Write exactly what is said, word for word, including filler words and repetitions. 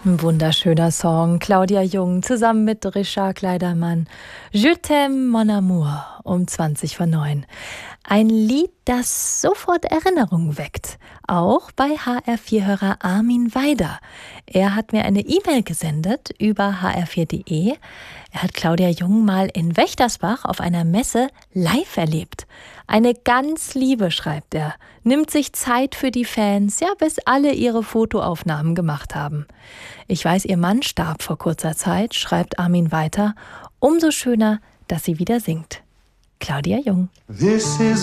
Ein wunderschöner Song. Claudia Jung zusammen mit Richard Kleidermann. Je t'aime, mon amour, um zwanzig vor neun. Ein Lied, das sofort Erinnerungen weckt. Auch bei H R vier-Hörer Armin Weider. Er hat mir eine E-Mail gesendet über h r vier punkt de. Er hat Claudia Jung mal in Wächtersbach auf einer Messe live erlebt. Eine ganz Liebe, schreibt er, nimmt sich Zeit für die Fans, ja, bis alle ihre Fotoaufnahmen gemacht haben. Ich weiß, ihr Mann starb vor kurzer Zeit, schreibt Armin weiter. Umso schöner, dass sie wieder singt. Claudia Jung. This is